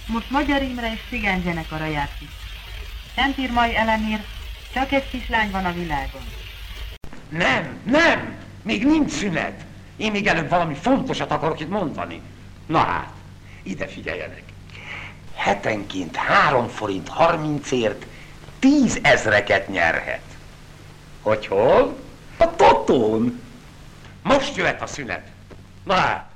Most Magyar Imre és cigány zenekara játszik. Szentírmai Elemér, csak egy kislány van a világon. Nem! Még nincs szünet. Én még előbb valami fontosat akarok itt mondani. Na hát, ide figyeljenek. Hetenként 3 forint 30-ért 10 000-eket nyerhet. Hogy hol? A totón. Most jöhet a szünet. Na hát.